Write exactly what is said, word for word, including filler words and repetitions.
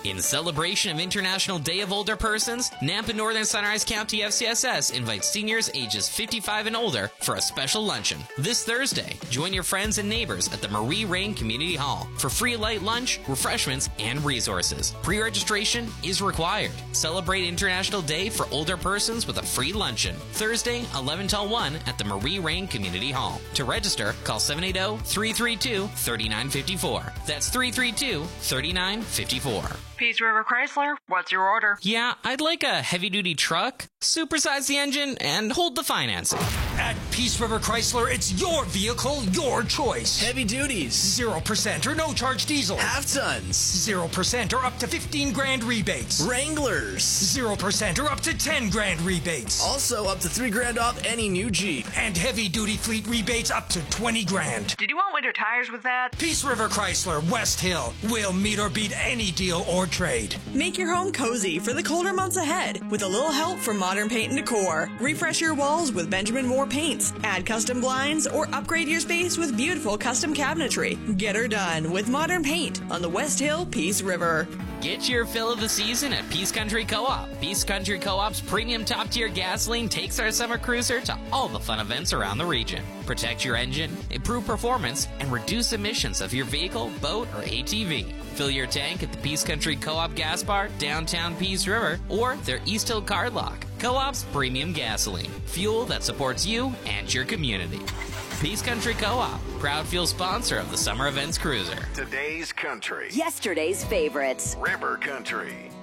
In celebration of International Day of Older Persons, Nampa Northern Sunrise County F C S S invites seniors ages fifty-five and older for a special luncheon. This Thursday, join your friends and neighbors at the Marie Rain Community Hall for free light lunch, refreshments, and resources. Pre-registration is required. Celebrate International Day for Older Persons with a free luncheon. Thursday, eleven till one at the Marie Rain Community Hall. To register, call seven eight zero, three three two, three nine five four. That's three three two, three nine five four. Peace River Chrysler, what's your order? Yeah, I'd like a heavy-duty truck, supersize the engine, and hold the financing. At Peace River Chrysler, it's your vehicle, your choice. Heavy duties. zero percent or no charge diesel. Half tons. zero percent or up to fifteen grand rebates. Wranglers. zero percent or up to ten grand rebates. Also up to three grand off any new Jeep. And heavy-duty fleet rebates up to twenty grand. Did you want winter tires with that? Peace River Chrysler, West Hill. We'll meet or beat any deal or trade. Make your home cozy for the colder months ahead with a little help from Modern Paint and Decor. Refresh your walls with Benjamin Moore paints, add custom blinds, or upgrade your space with beautiful custom cabinetry. Get her done with Modern Paint on the West Hill Peace River. Get your fill of the season at Peace Country Co-op. Peace Country Co-op's premium top-tier gasoline takes our summer cruiser to all the fun events around the region. Protect your engine, improve performance, and reduce emissions of your vehicle, boat, or A T V. Fill your tank at the Peace Country Co-op Gas Bar, downtown Peace River, or their East Hill Card Lock. Co-op's premium gasoline. Fuel that supports you and your community. Peace Country Co-op, proud fuel sponsor of the Summer Events Cruiser. Today's country. Yesterday's favorites. River Country.